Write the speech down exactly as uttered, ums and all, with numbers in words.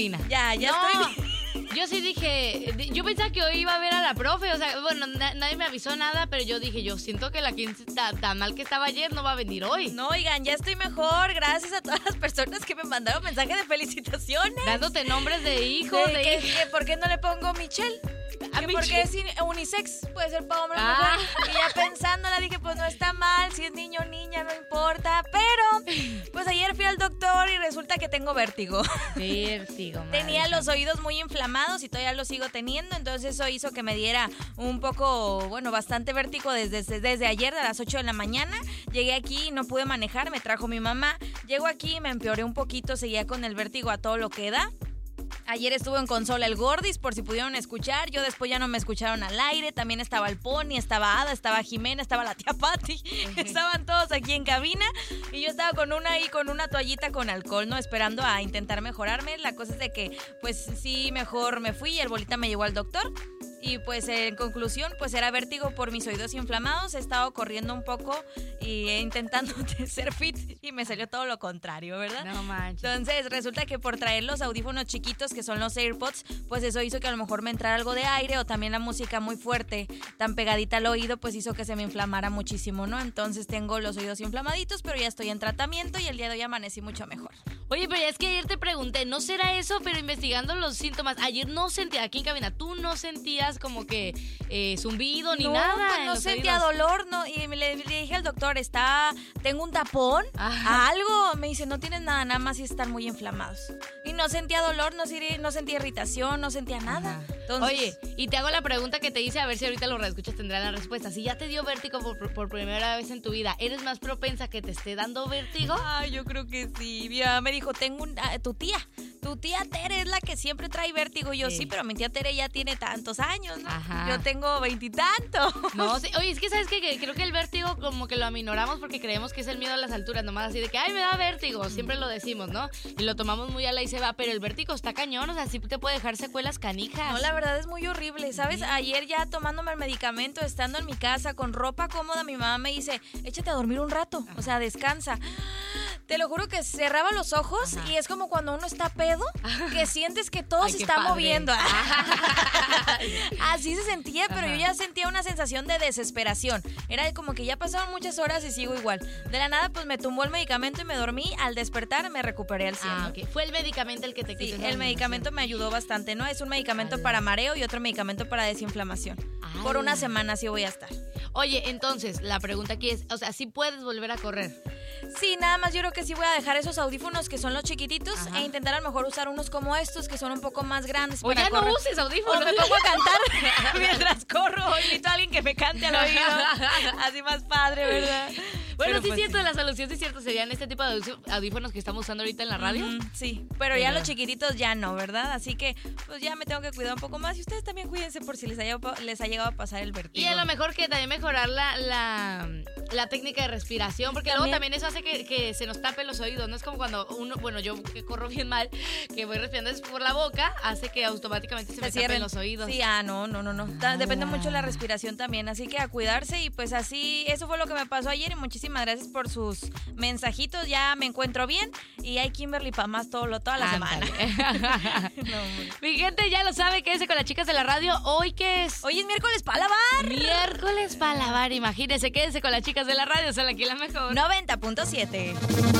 cabina. Ya, ya no, estoy bien. Yo sí dije, yo pensaba que hoy iba a ver a la profe, o sea, bueno, na- nadie me avisó nada, pero yo dije, yo siento que la quince ta- tan mal que estaba ayer no va a venir hoy. No, oigan, ya estoy mejor, gracias a todas las personas que me mandaron mensajes de felicitaciones. Dándote nombres de hijos, De de, que- hijas. que ¿Por qué no le pongo Michelle? A Que Michelle. porque es in- unisex, puede ser para hombre o Ah. mujer. Y ya pensándola dije, pues no está mal, si es niño o niña, no importa. Pero, pues ayer fui al doctor y resulta que tengo vértigo. Vértigo, madre Tenía los santa. oídos muy inflamados y todavía los sigo teniendo, entonces eso hizo que me diera un poco, bueno, bastante vértigo desde, desde, desde ayer a las ocho de la mañana. Llegué aquí y no pude manejar, me trajo mi mamá. Llego aquí y me empeoré un poquito, seguía con el vértigo a todo lo que da. Ayer estuvo en consola el Gordis, por si pudieron escuchar. Yo después ya no me escucharon al aire. También estaba el Pony, estaba Ada, estaba Jimena, estaba la tía Patti. Estaban todos aquí en cabina. Y yo estaba con una ahí, con una toallita con alcohol, ¿no? Esperando a intentar mejorarme. La cosa es de que, pues sí, mejor me fui y el bolita me llevó al doctor. Y pues en conclusión, pues era vértigo por mis oídos inflamados. He estado corriendo un poco y eh, intentando ser fit y me salió todo lo contrario, ¿verdad? No manches. Entonces resulta que por traer los audífonos chiquitos que son los AirPods, pues eso hizo que a lo mejor me entrara algo de aire o también la música muy fuerte, tan pegadita al oído, pues hizo que se me inflamara muchísimo, ¿no? Entonces tengo los oídos inflamaditos, pero ya estoy en tratamiento y el día de hoy amanecí mucho mejor. Oye, pero ya es que ayer te pregunté, ¿no será eso? Pero investigando los síntomas, ayer no sentía, aquí en cabina, tú no sentías como que eh, zumbido ni no, nada. pues en no los sentía oídos. dolor, no, y le, le dije al doctor, está, tengo un tapón, Ajá. algo, me dice, no tienes nada, nada más si están muy inflamados. Y no sentía dolor, no, sentí- no sentía irritación, no sentía nada. Ajá. Entonces, Oye, y te hago la pregunta que te hice, a ver si ahorita los reescuchas tendrán la respuesta. Si ya te dio vértigo por, por primera vez en tu vida, ¿eres más propensa a que te esté dando vértigo? ay, yo creo que sí. Ya me dijo, tengo un, ah, tu tía, tu tía Tere es la que siempre trae vértigo. Y yo, Sí. sí, pero mi tía Tere ya tiene tantos años, ¿no? Ajá. Yo tengo veintitantos. No, sí. Oye, es que sabes qué? que creo que el vértigo como que lo aminoramos porque creemos que es el miedo a las alturas, nomás así de que, ay, me da vértigo, siempre lo decimos, ¿no? Y lo tomamos muy a la y se va, pero el vértigo está cañón, o sea, sí te puede dejar secuelas canijas. No, la verdad es muy horrible, ¿sabes? Sí. Ayer ya tomándome el medicamento, estando en mi casa con ropa cómoda, mi mamá me dice, échate a dormir un rato, o sea, descansa. Te lo juro que cerraba los ojos Ajá. y es como cuando uno está pedo, que sientes que todo Ay, se qué está padre. moviendo. Así se sentía, pero Ajá. yo ya sentía una sensación de desesperación. Era como que ya pasaron muchas horas y sigo igual. De la nada, pues me tumbó el medicamento y me dormí. Al despertar me recuperé al cien. Ah, ¿no? ok. Fue el medicamento el que te Sí, quitó esa el medicamento sensación. me ayudó bastante, ¿no? Es un medicamento Ala. para mareo y otro medicamento para desinflamación. Por una Ala. semana sí voy a estar. Oye, entonces, la pregunta aquí es, o sea, ¿sí puedes volver a correr? Sí, nada más yo creo que sí voy a dejar esos audífonos que son los chiquititos Ajá. e intentar a lo mejor usar unos como estos que son un poco más grandes. O para ya correr. no uses O audífonos. me pongo a cantar mientras corro o invito a alguien que me cante al oído. Así más padre, ¿verdad? Bueno, Pero sí es pues cierto, la solución sí es cierto, serían este tipo de audí- audífonos que estamos usando ahorita en la radio. Ujú, sí, pero ya Ajá. los chiquititos ya no, ¿verdad? Así que pues ya me tengo que cuidar un poco más y ustedes también cuídense por si les haya, les ha llegado a pasar el vértigo. Y a lo mejor que también mejorar la, la, la técnica de respiración, porque luego También. también eso hace que, que se nos tapen los oídos, no es como cuando uno, bueno, yo que corro bien mal, que voy respirando es por la boca, hace que automáticamente se, me tapen los oídos. Sí, ah, no, no, no, no. Ta- Depende mucho de la respiración también, así que a cuidarse y pues así, eso fue lo que me pasó ayer y muchísimas gracias por sus mensajitos, ya me encuentro bien y hay Kimberly para más todo lo, toda la Ándale. semana. No, hombre. Mi gente ya lo sabe, quédese con las chicas de la radio. ¿Hoy qué es? Hoy es miércoles para lavar. Miércoles para lavar, imagínense, quédense con las chicas de la radio, son aquí la mejor. noventa punto siete.